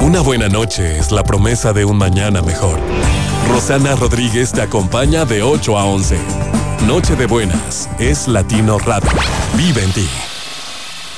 Una buena noche es la promesa de un mañana mejor. Rosana Rodríguez te acompaña de 8 a 11. Noche de buenas es Latino Radio. Vive en ti.